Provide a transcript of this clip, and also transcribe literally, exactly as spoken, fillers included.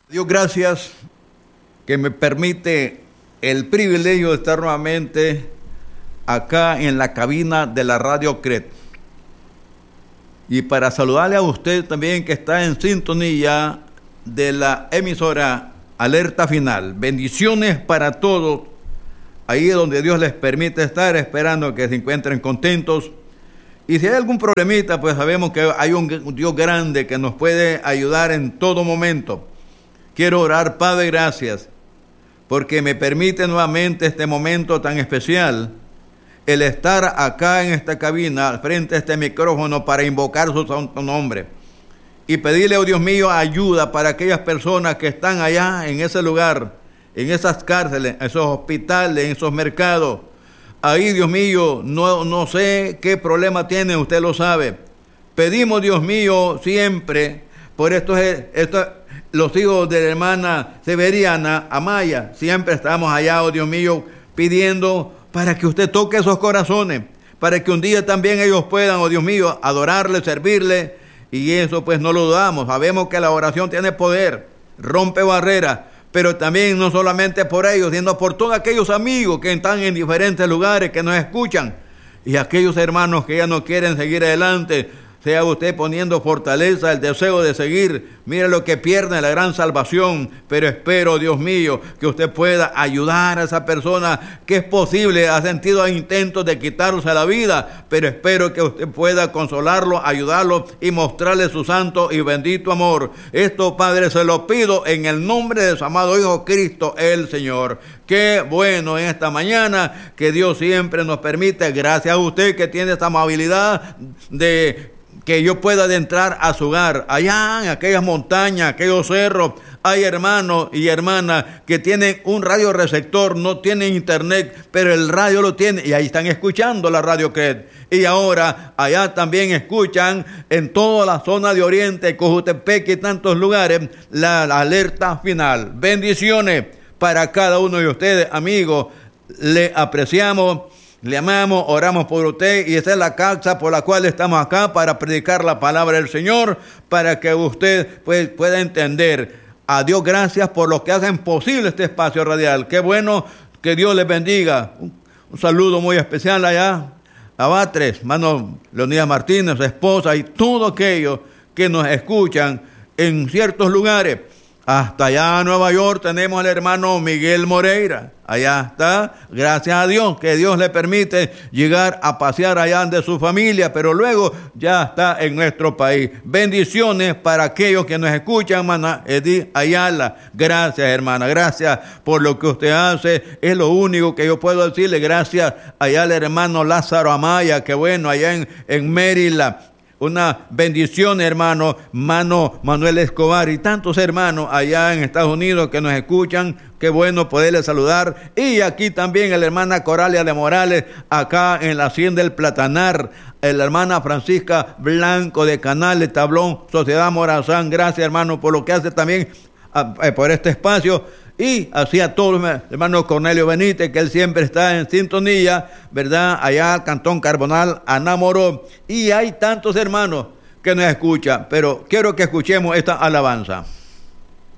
Dios, gracias que me permite el privilegio de estar nuevamente acá en la cabina de la Radio C R E T. Y para saludarle a usted también que está en sintonía de la emisora Alerta Final. Bendiciones para todos, ahí donde Dios les permite estar, esperando que se encuentren contentos. Y si hay algún problemita, pues sabemos que hay un Dios grande que nos puede ayudar en todo momento. Quiero orar, Padre, gracias, porque me permite nuevamente este momento tan especial, el estar acá en esta cabina, frente a este micrófono, para invocar su santo nombre y pedirle, oh Dios mío, ayuda para aquellas personas que están allá en ese lugar, en esas cárceles, en esos hospitales, en esos mercados. Ahí, Dios mío, no, no sé qué problema tienen, usted lo sabe. Pedimos, Dios mío, siempre por estos, estos los hijos de la hermana Severiana Amaya. Siempre estamos allá, oh Dios mío, pidiendo para que usted toque esos corazones, para que un día también ellos puedan, oh Dios mío, adorarle, servirle. Y eso pues no lo dudamos. Sabemos que la oración tiene poder, rompe barreras. Pero también no solamente por ellos, sino por todos aquellos amigos que están en diferentes lugares, que nos escuchan, y aquellos hermanos que ya no quieren seguir adelante. Sea usted poniendo fortaleza, el deseo de seguir. Mire lo que pierde, la gran salvación. Pero espero, Dios mío, que usted pueda ayudar a esa persona que es posible, ha sentido intentos de quitarse la vida. Pero espero que usted pueda consolarlo, ayudarlo y mostrarle su santo y bendito amor. Esto, Padre, se lo pido en el nombre de su amado Hijo Cristo, el Señor. Qué bueno en esta mañana que Dios siempre nos permite, gracias a usted que tiene esta amabilidad de que yo pueda adentrar a su hogar, allá en aquellas montañas, aquellos cerros. Hay hermanos y hermanas que tienen un radioreceptor, no tienen internet, pero el radio lo tienen y ahí están escuchando la Radio C R E T. Y ahora allá también escuchan en toda la zona de Oriente, Cojutepec y tantos lugares, la, la Alerta Final. Bendiciones para cada uno de ustedes, amigos. Le apreciamos, le amamos, oramos por usted, y esa es la causa por la cual estamos acá, para predicar la palabra del Señor, para que usted pues, pueda entender. A Dios gracias por los que hacen posible este espacio radial. Qué bueno, que Dios les bendiga. Un, un saludo muy especial allá a Batres, hermano Leonidas Martínez, su esposa, y todos aquellos que nos escuchan en ciertos lugares. Hasta allá en Nueva York tenemos al hermano Miguel Moreira. Allá está, gracias a Dios, que Dios le permite llegar a pasear allá de su familia, pero luego ya está en nuestro país. Bendiciones para aquellos que nos escuchan, hermana Edith Ayala. Gracias, hermana, gracias por lo que usted hace. Es lo único que yo puedo decirle. Gracias allá al hermano Lázaro Amaya, que bueno, allá en, en Maryland. Una bendición, hermano, hermano Manuel Escobar y tantos hermanos allá en Estados Unidos que nos escuchan. Qué bueno poderles saludar. Y aquí también la hermana Coralia de Morales, acá en la Hacienda del Platanar. La hermana Francisca Blanco de Canales, Tablón, Sociedad Morazán. Gracias, hermano, por lo que hace también a, por este espacio. Y así a todos, hermano Cornelio Benítez, que él siempre está en sintonía, ¿verdad? Allá al Cantón Carbonal, Anamoró. Y hay tantos hermanos que nos escuchan, pero quiero que escuchemos esta alabanza.